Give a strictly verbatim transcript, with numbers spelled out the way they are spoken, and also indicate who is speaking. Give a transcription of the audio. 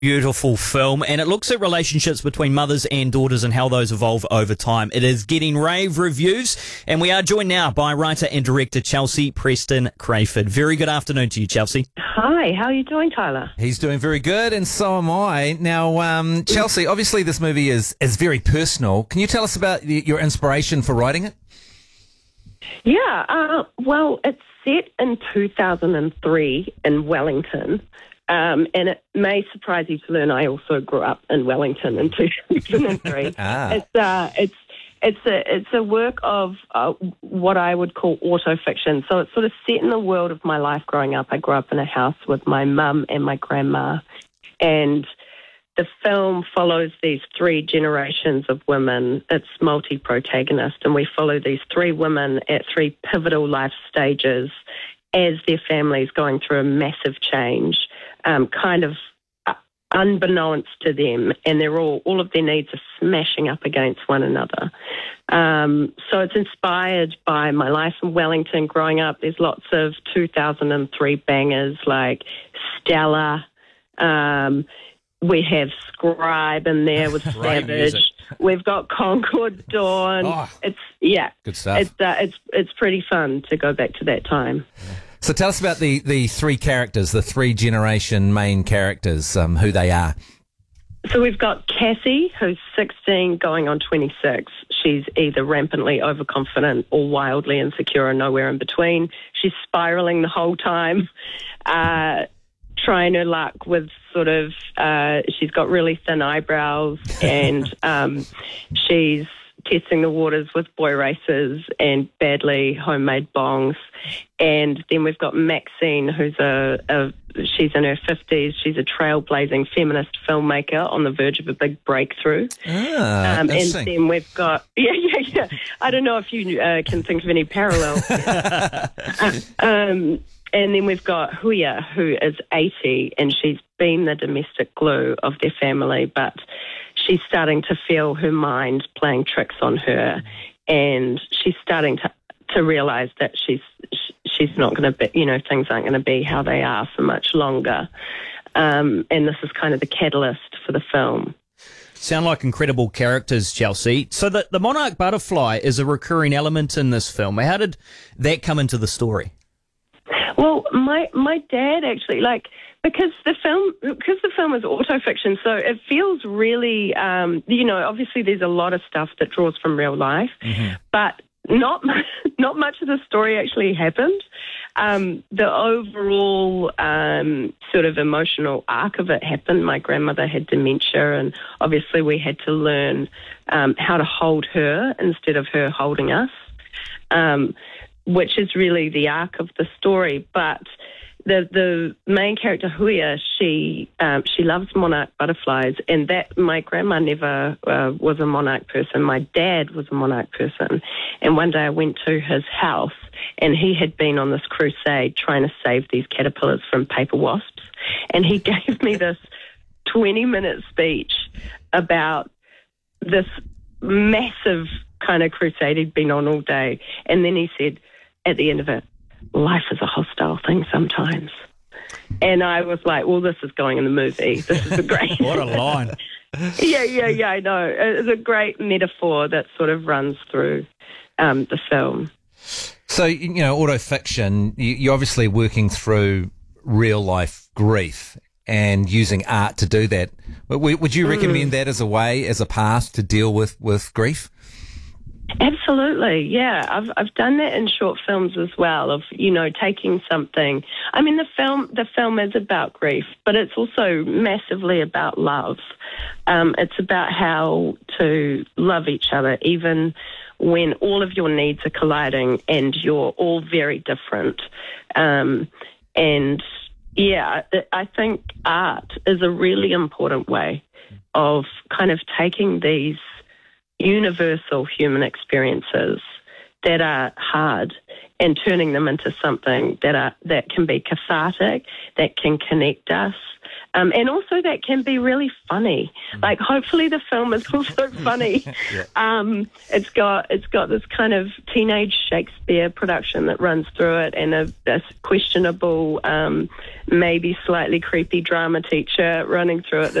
Speaker 1: Beautiful film, and it looks at relationships between mothers and daughters and how those evolve over time. It is getting rave reviews, and we are joined now by writer and director Chelsea Preston Crayford. Very good afternoon to you, Chelsea.
Speaker 2: Hi, how are you doing, Tyler?
Speaker 3: He's doing very good, and so am I. Now, um, Chelsea, obviously this movie is, is very personal. Can you tell us about the, your inspiration for writing it?
Speaker 2: Yeah, uh, well, it's set in two thousand three in Wellington. Um, and it may surprise you to learn I also grew up in Wellington in two thousand three.
Speaker 3: ah.
Speaker 2: It's uh, it's it's a it's a work of uh, what I would call autofiction. So it's sort of set in the world of my life growing up. I grew up in a house with my mum and my grandma, and the film follows these three generations of women. It's multi-protagonist, and we follow these three women at three pivotal life stages as their families going through a massive change. Um, kind of uh, unbeknownst to them, and they're all all of their needs are smashing up against one another. Um, so it's inspired by my life in Wellington growing up. There's lots of two thousand three bangers like Stella. Um, we have Scribe in there with Savage. We've got Concord Dawn.
Speaker 3: Oh,
Speaker 2: it's yeah,
Speaker 3: good stuff.
Speaker 2: It's uh, it's it's pretty fun to go back to that time.
Speaker 3: So tell us about the, the three characters, the three generation main characters, um, who they are.
Speaker 2: So we've got Cassie, who's sixteen, going on twenty-six. She's either rampantly overconfident or wildly insecure or nowhere in between. She's spiraling the whole time, uh, trying her luck with sort of, uh, she's got really thin eyebrows, and um, she's testing the waters with boy racers and badly homemade bongs. And then we've got Maxine, who's a, a she's in her fifties. She's a trailblazing feminist filmmaker on the verge of a big breakthrough.
Speaker 3: Ah,
Speaker 2: um, and
Speaker 3: interesting.
Speaker 2: then we've got, yeah, yeah, yeah. I don't know if you uh, can think of any parallels. uh, um, and then we've got Huya, who is eighty, and she's been the domestic glue of their family, but she's starting to feel her mind playing tricks on her, and she's starting to to realise that she's she's not going to be, you know, things aren't going to be how they are for much longer. Um, and this is kind of the catalyst for the film.
Speaker 1: Sound like incredible characters, Chelsea. So the, the monarch butterfly is a recurring element in this film. How did that come into the story?
Speaker 2: Well, my my dad actually, like, because the film because the film is autofiction, so it feels really, um, you know, obviously there's a lot of stuff that draws from real life, mm-hmm. but not not much of the story actually happened. Um, the overall um, sort of emotional arc of it happened. My grandmother had dementia, and obviously we had to learn um, how to hold her instead of her holding us. Um, which is really the arc of the story. But the the main character, Huya, she um, she loves monarch butterflies, and that my grandma never uh, was a monarch person. My dad was a monarch person. And one day I went to his house, and he had been on this crusade trying to save these caterpillars from paper wasps. And he gave me this twenty-minute speech about this massive kind of crusade he'd been on all day. And then he said, at the end of it, life is a hostile thing sometimes. And I was like, well, this is going in the movie. This is a great...
Speaker 1: What a line.
Speaker 2: yeah, yeah, yeah, I know. It's a great metaphor that sort of runs through um, the film.
Speaker 3: So, you know, autofiction, you- you're obviously working through real-life grief and using art to do that. W- Would you recommend mm. that as a way, as a path to deal with, with grief?
Speaker 2: Absolutely, yeah. I've I've done that in short films as well. Of you know taking something. I mean, the film the film is about grief, but it's also massively about love. Um, it's about how to love each other, even when all of your needs are colliding and you're all very different. Um, and yeah, I think art is a really important way of kind of taking these universal human experiences that are hard and turning them into something that are that can be cathartic, that can connect us, Um, and also that can be really funny. Like, hopefully the film is also funny.
Speaker 3: Yeah.
Speaker 2: Um, it's got it's got this kind of teenage Shakespeare production that runs through it, and a, a questionable, um, maybe slightly creepy drama teacher running through it